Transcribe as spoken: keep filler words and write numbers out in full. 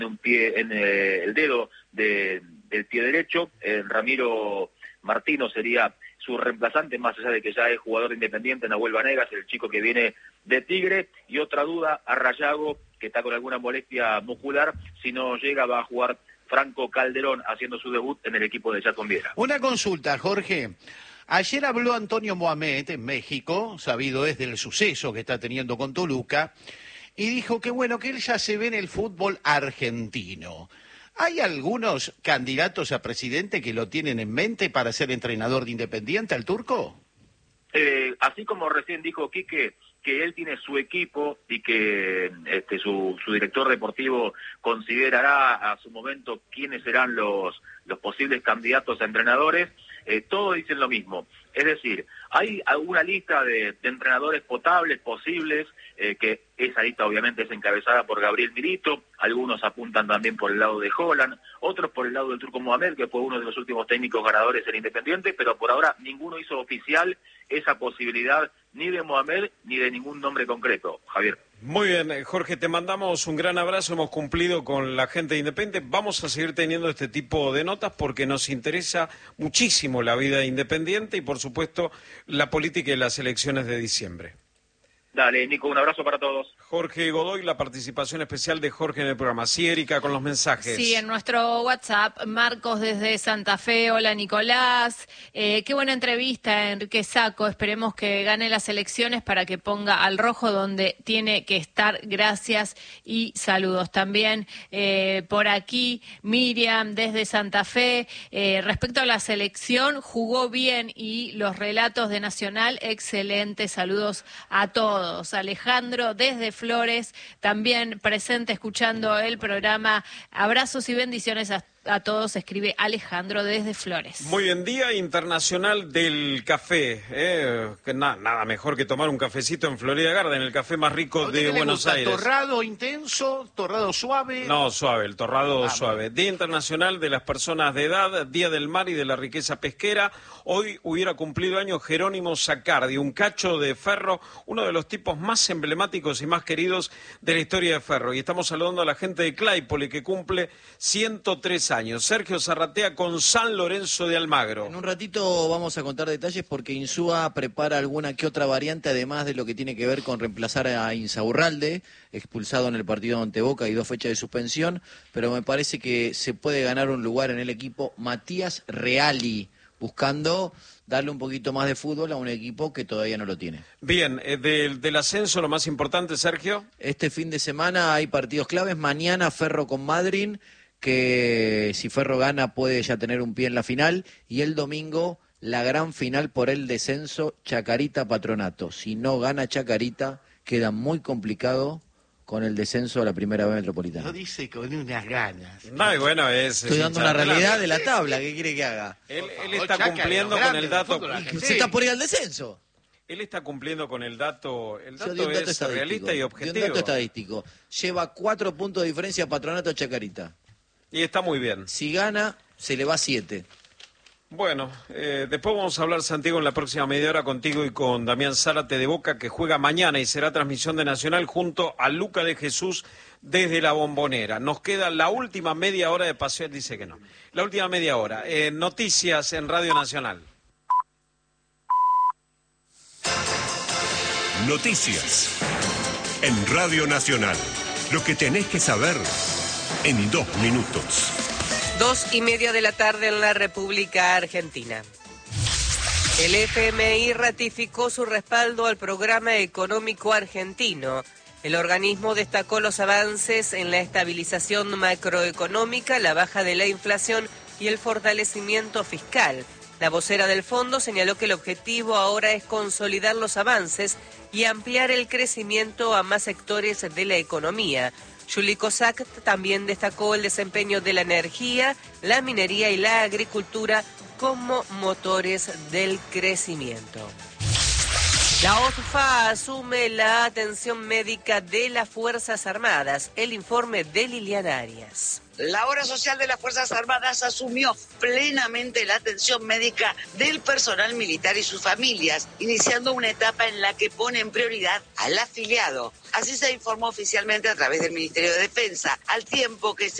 un pie en eh, el dedo de, del pie derecho. Eh, Ramiro Martino sería su reemplazante, más allá de que ya es jugador de Independiente. Nahuel Vanegas, el chico que viene de Tigre. Y otra duda, a Rayago, que está con alguna molestia muscular, si no llega va a jugar Franco Calderón, haciendo su debut en el equipo de Chacón Viera. Una consulta, Jorge. Ayer habló Antonio Mohamed en México, sabido es del suceso que está teniendo con Toluca, y dijo que bueno, que él ya se ve en el fútbol argentino. ¿Hay algunos candidatos a presidente que lo tienen en mente para ser entrenador de Independiente, al turco? Eh, así como recién dijo Quique, que él tiene su equipo y que este, su, su director deportivo considerará a su momento quiénes serán los, los posibles candidatos a entrenadores, eh, todos dicen lo mismo. Es decir, hay alguna lista de, de entrenadores potables, posibles, eh, que esa lista obviamente es encabezada por Gabriel Milito. Algunos apuntan también por el lado de Holland, otros por el lado del Turco Mohamed, que fue uno de los últimos técnicos ganadores en Independiente, pero por ahora ninguno hizo oficial esa posibilidad ni de Mohamed ni de ningún nombre concreto, Javier. Muy bien, Jorge, te mandamos un gran abrazo, hemos cumplido con la gente de Independiente, vamos a seguir teniendo este tipo de notas porque nos interesa muchísimo la vida Independiente y por supuesto la política y las elecciones de diciembre. Dale, Nico, un abrazo para todos. Jorge Godoy, la participación especial de Jorge en el programa. Sí, Erika, con los mensajes. Sí, en nuestro WhatsApp, Marcos desde Santa Fe, hola Nicolás, eh, qué buena entrevista, Enrique Sacco, esperemos que gane las elecciones para que ponga al rojo donde tiene que estar, gracias y saludos. También eh, por aquí, Miriam desde Santa Fe, eh, respecto a la selección, jugó bien y los relatos de Nacional, excelente, saludos a todos. Alejandro desde Flores, también presente escuchando el programa. Abrazos y bendiciones a, a todos, escribe Alejandro desde Flores. Muy bien, Día Internacional del Café. Eh, que na, nada mejor que tomar un cafecito en Florida Garden, el café más rico de Buenos gusta? Aires. ¿Torrado intenso? ¿Torrado suave? No, suave, el torrado ah, suave. Bueno. Día Internacional de las Personas de Edad, Día del Mar y de la Riqueza Pesquera. Hoy hubiera cumplido años Jerónimo Sacardi, un cacho de ferro, uno de los tipos más emblemáticos y más queridos de la historia de ferro. Y estamos saludando a la gente de Claypole, que cumple ciento tres años. Sergio Zarratea con San Lorenzo de Almagro. En un ratito vamos a contar detalles porque Insúa prepara alguna que otra variante, además de lo que tiene que ver con reemplazar a Insaurralde, expulsado en el partido ante Boca y dos fechas de suspensión, pero me parece que se puede ganar un lugar en el equipo Matías Reali, buscando darle un poquito más de fútbol a un equipo que todavía no lo tiene. Bien, eh, del, del ascenso, lo más importante, Sergio. Este fin de semana hay partidos claves. Mañana Ferro con Madryn, que si Ferro gana puede ya tener un pie en la final. Y el domingo la gran final por el descenso, Chacarita Patronato. Si no gana Chacarita, queda muy complicado con el descenso a la primera B metropolitana. Lo dice con unas ganas. No, y bueno, es... Estoy es dando una realidad de la tabla, ¿qué quiere que haga? Él, él está cumpliendo con el dato... Se está por ir al descenso. Él está cumpliendo con el dato... El Yo dato, di un dato es estadístico, realista y di objetivo. un dato estadístico. Lleva cuatro puntos de diferencia Patronato a Chacarita. Y está muy bien. Si gana, se le va siete. Bueno, eh, después vamos a hablar, Santiago, en la próxima media hora contigo y con Damián Zárate de Boca, que juega mañana y será transmisión de Nacional junto a Luca de Jesús desde la Bombonera. Nos queda la última media hora de paseo, él dice que no. La última media hora. Eh, noticias en Radio Nacional. Noticias en Radio Nacional. Lo que tenés que saber en dos minutos. Dos y media de la tarde en la República Argentina. El F M I ratificó su respaldo al programa económico argentino. El organismo destacó los avances en la estabilización macroeconómica, la baja de la inflación y el fortalecimiento fiscal. La vocera del fondo señaló que el objetivo ahora es consolidar los avances y ampliar el crecimiento a más sectores de la economía. Juli Kozak también destacó el desempeño de la energía, la minería y la agricultura como motores del crecimiento. La O F A asume la atención médica de las Fuerzas Armadas. El informe de Liliana Arias. La obra social de las Fuerzas Armadas asumió plenamente la atención médica del personal militar y sus familias, iniciando una etapa en la que pone en prioridad al afiliado. Así se informó oficialmente a través del Ministerio de Defensa, al tiempo que se